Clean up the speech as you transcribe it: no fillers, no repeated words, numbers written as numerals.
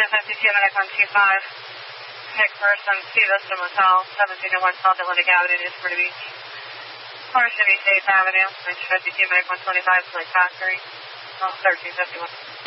FMCT American 25. Nick person, Sea Vista Motel, 1701 South Atlantic Avenue, Newport Beach. Portion of East 8th Avenue, FMCT American 125, Lake Factory, 1351.